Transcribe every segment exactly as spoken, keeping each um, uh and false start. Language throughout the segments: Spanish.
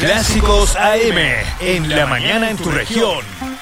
Clásicos A M, en la mañana en tu región.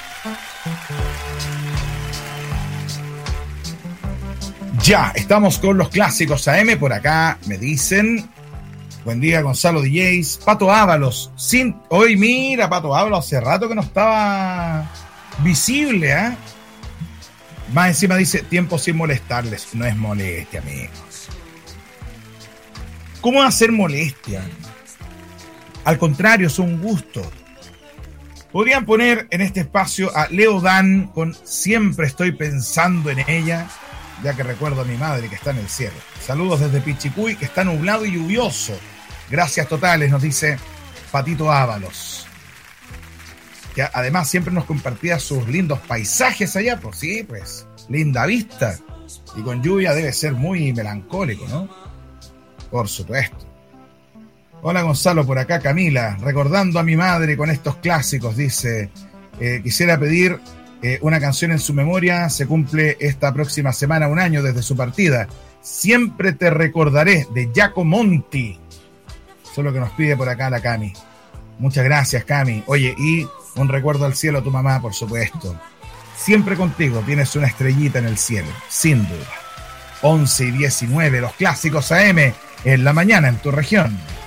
Ya, estamos con los Clásicos A M. Por acá me dicen, buen día Gonzalo D Js, Pato Ábalos, sin... hoy mira, Pato Ábalos, hace rato que no estaba visible, ¿eh? Más encima dice, tiempo sin molestarles. No es molestia, amigos. ¿Cómo va a ser molestia? Al contrario, es un gusto. Podrían poner en este espacio a Leo Dan con Siempre estoy pensando en ella, ya que recuerdo a mi madre que está en el cielo. Saludos desde Pichicuy, que está nublado y lluvioso. Gracias totales, nos dice Patito Ábalos, que además siempre nos compartía sus lindos paisajes allá. Pues sí, pues, linda vista. Y con lluvia debe ser muy melancólico, ¿no? Por supuesto. Hola Gonzalo, por acá Camila, recordando a mi madre con estos clásicos, dice, eh, quisiera pedir eh, una canción en su memoria, se cumple esta próxima semana un año desde su partida. Siempre te recordaré, de Giacomo Monti. Eso es lo que nos pide por acá la Cami. Muchas gracias, Cami. Oye, y un recuerdo al cielo a tu mamá, por supuesto. Siempre contigo, tienes una estrellita en el cielo, sin duda. once y diecinueve, los Clásicos A M, en la mañana en tu región.